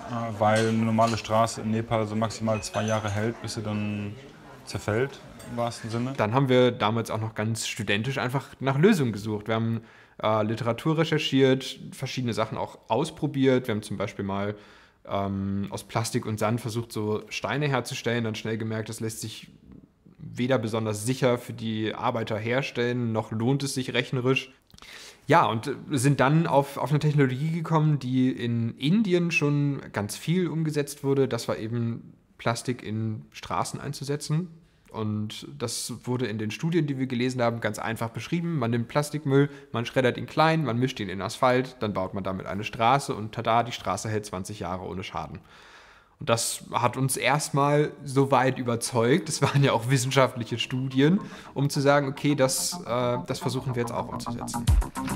weil eine normale Straße in Nepal so maximal 2 Jahre hält, bis sie dann zerfällt, im wahrsten Sinne. Dann haben wir damals auch noch ganz studentisch einfach nach Lösungen gesucht. Wir haben Literatur recherchiert, verschiedene Sachen auch ausprobiert. Wir haben zum Beispiel mal aus Plastik und Sand versucht, so Steine herzustellen, dann schnell gemerkt, das lässt sich weder besonders sicher für die Arbeiter herstellen, noch lohnt es sich rechnerisch. Ja, und sind dann auf eine Technologie gekommen, die in Indien schon ganz viel umgesetzt wurde. Das war eben Plastik in Straßen einzusetzen. Und das wurde in den Studien, die wir gelesen haben, ganz einfach beschrieben. Man nimmt Plastikmüll, man schreddert ihn klein, man mischt ihn in Asphalt, dann baut man damit eine Straße und tada, die Straße hält 20 Jahre ohne Schaden. Und das hat uns erstmal so weit überzeugt, das waren ja auch wissenschaftliche Studien, um zu sagen, okay, das versuchen wir jetzt auch umzusetzen.